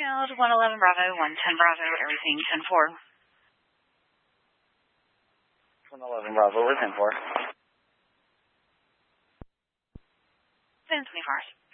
Fairfield, 111 Bravo, 110 Bravo, everything 10-4. 111 Bravo, we're 10-4. 10-24.